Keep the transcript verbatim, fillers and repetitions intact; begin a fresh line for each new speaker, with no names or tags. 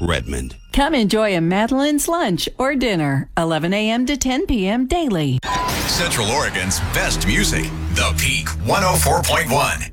Redmond.
Come enjoy a Madeline's lunch or dinner, eleven a.m. to ten p.m. daily.
Central Oregon's best music, The Peak one oh four point one.